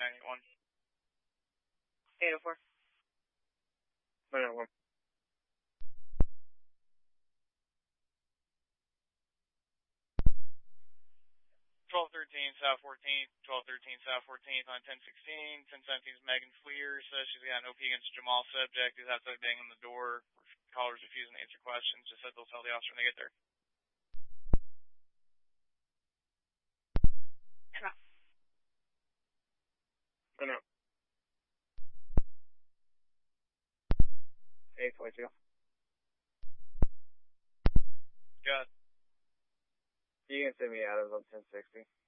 981. 804. 901. 1213 South 14th, 1213 South 14th on 1016. 1017 is Megan Fleer. Says she's got an OP against Jamal subject. He's outside banging on the door. Callers refusing to answer questions. Just said they'll tell the officer when they get there. No. 822. Got it. You can send me Adams on 1060.